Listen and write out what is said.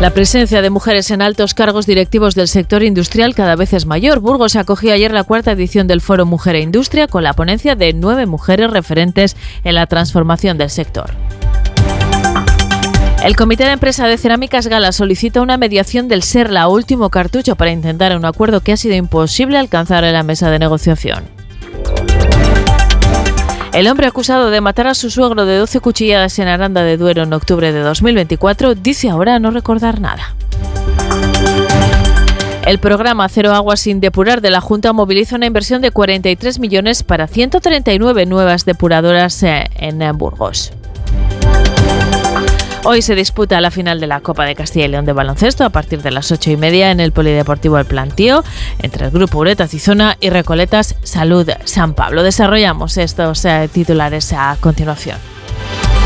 La presencia de mujeres en altos cargos directivos del sector industrial cada vez es mayor. Burgos acogió ayer la 4ª edición del Foro Mujer e Industria con la ponencia de 9 mujeres referentes en la transformación del sector. El Comité de Empresa de Cerámicas Gala solicita una mediación del Serla, último cartucho para intentar un acuerdo que ha sido imposible alcanzar en la mesa de negociación. El hombre acusado de matar a su suegro de 12 cuchilladas en Aranda de Duero en octubre de 2024 dice ahora no recordar nada. El programa Cero Agua sin Depurar de la Junta moviliza una inversión de 43 millones para 139 nuevas depuradoras en Burgos. Hoy se disputa la final de la Copa de Castilla y León de baloncesto a partir de las 8:30 en el Polideportivo El Plantío, entre el Grupo Ureta Cizona y Recoletas Salud San Pablo. Desarrollamos estos titulares a continuación.